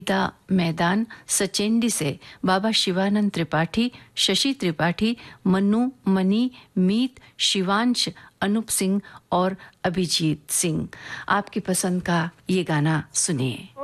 मैदान सचेंडी से बाबा शिवानंद त्रिपाठी, शशि त्रिपाठी, मन्नू, मनी, मीत, शिवांश, अनूप सिंह और अभिजीत सिंह। आपकी पसंद का ये गाना सुनिए।